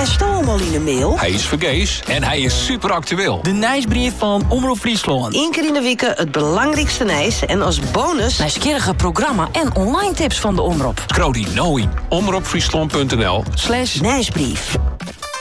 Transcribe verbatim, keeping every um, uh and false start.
Jij stoom al in de mail? Hij is vergees en hij is super actueel. De nieuwsbrief van Omroep Friesland. Eén keer in de week het belangrijkste nieuws en als bonus... nieuwsgierige programma en online tips van de Omroep. Scroll die nou in omroepfriesland punt n l slash nieuwsbrief.